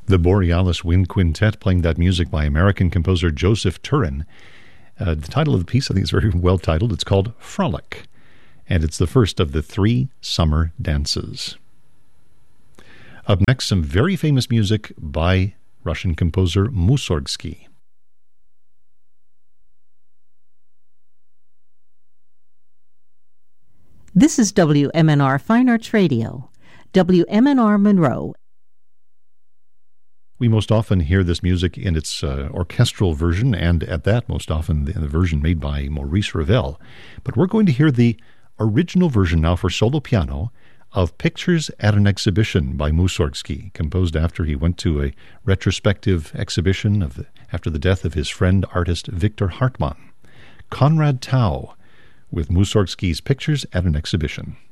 The Borealis Wind Quintet, playing that music by American composer Joseph Turin. The title of the piece, I think, is very well titled. It's called Frolic, and it's the first of the 3 summer dances. Up next, some very famous music by Russian composer Mussorgsky. This is WMNR Fine Arts Radio, WMNR Monroe. We most often hear this music in its orchestral version, and at that, most often the version made by Maurice Ravel. But we're going to hear the original version now for solo piano of Pictures at an Exhibition by Mussorgsky, composed after he went to a retrospective exhibition after the death of his friend artist Victor Hartmann. Konrad Tau with Mussorgsky's Pictures at an Exhibition.